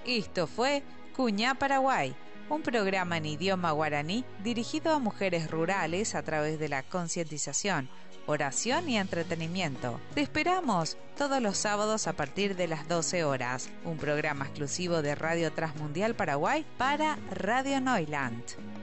Esto fue Cuñá Paraguay, un programa en idioma guaraní dirigido a mujeres rurales a través de la concientización, oración y entretenimiento. Te esperamos todos los sábados a partir de las 12 horas. Un programa exclusivo de Radio Transmundial Paraguay para Radio Neuland.